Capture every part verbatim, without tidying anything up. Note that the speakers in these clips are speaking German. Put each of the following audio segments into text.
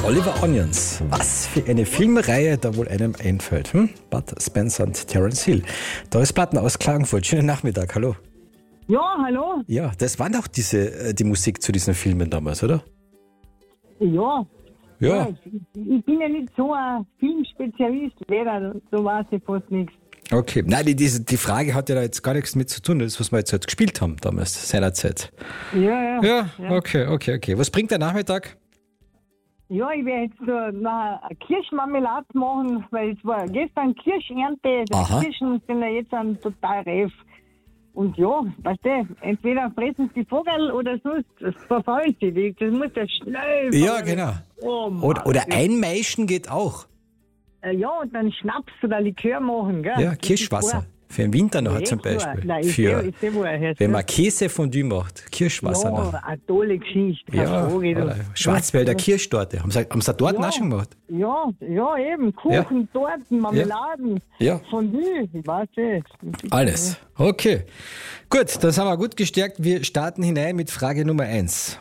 Oliver Onions. Was für eine Filmreihe da wohl einem einfällt. Hm? Bud Spencer und Terence Hill. Da ist Platten aus Klagenfurt. Schönen Nachmittag, hallo. Ja, hallo. Ja, das waren doch diese, die Musik zu diesen Filmen damals, oder? Ja. Ja. Ich, ich bin ja nicht so ein Filmspezialist, leider, so weiß ich fast nichts. Okay, nein, die, diese, die Frage hat ja da jetzt gar nichts mit zu tun, das, was wir jetzt halt gespielt haben damals, seinerzeit. Ja, ja. Ja, ja. okay, okay, okay. Was bringt der Nachmittag? Ja, ich werde jetzt so noch eine Kirschmarmelade machen, weil es war gestern Kirschernte. Die Aha. Kirschen sind ja jetzt dann total reif. Und ja, weißt du, entweder fressen sie die Vogel oder sonst das verfaulen sie die. Das muss ja schnell. Ja, genau. Oh, Mann. Oder, oder einmeischen geht auch. Äh, Ja, und dann Schnaps oder Likör machen, gell? Ja, Das Kirschwasser. ist Für den Winter noch klar. zum Eh klar. Beispiel. Nein, ich Für, seh- ich seh, wo er herrscht. wenn man Käsefondue macht, Kirschwasser noch. Ja, eine tolle Geschichte. keine Ja, Frage, du. oder Schwarzwälder Kirschtorte. Haben sie, haben sie dort Ja. auch schon gemacht? Ja, ja, eben. Kuchen, Torten, Marmeladen, Ja. Fondue, ich weiß nicht. Alles. Okay. Gut, dann sind wir gut gestärkt. Wir starten hinein mit Frage Nummer eins.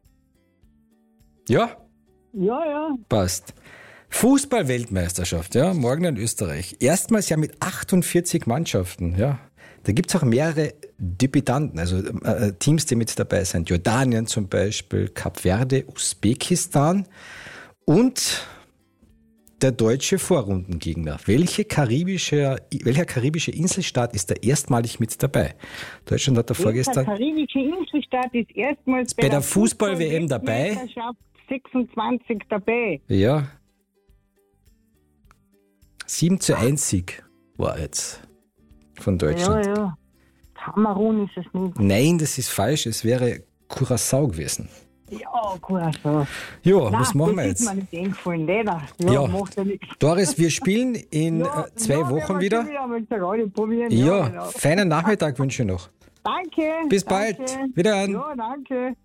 Ja? Ja, ja. Passt. Fußball-Weltmeisterschaft, ja, morgen in Österreich. Erstmals ja mit achtundvierzig Mannschaften, ja. Da gibt es auch mehrere Debütanten, also äh, Teams, die mit dabei sind. Jordanien zum Beispiel, Kap Verde, Usbekistan und der deutsche Vorrundengegner. Welche karibische, welcher karibische Inselstaat ist da erstmalig mit dabei? Deutschland hat da Der vorgestern karibische Inselstaat ist erstmals bei der Fußball-W M dabei. Weltmeisterschaft sechsundzwanzig dabei. Ja. sieben zu eins Sieg war jetzt von Ja, Deutschland. ja. Kamerun ist es nicht. Nein, das ist falsch. Es wäre Curaçao gewesen. Ja, gut, so. Ja, Nein, was machen wir das jetzt? ist mir nicht eingefallen, leider. Ja, Ja. macht ja nichts. Doris, wir spielen in Ja, äh, zwei ja, Wochen werden wir wieder. schon wieder mal zur Radio probieren. Ja, genau. feinen Nachmittag wünsche ich noch. Danke. Bis danke. bald. Wiederhören. Ja, danke.